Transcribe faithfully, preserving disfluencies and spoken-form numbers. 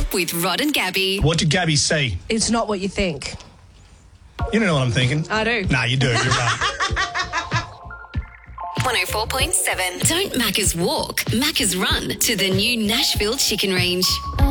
with Rod and Gabby. What did Gabby say? It's not what you think. You don't know what I'm thinking. I do. Nah, you do. You're right. one oh four point seven. Don't Macca's walk, Macca's run to the new Nashville Chicken Range.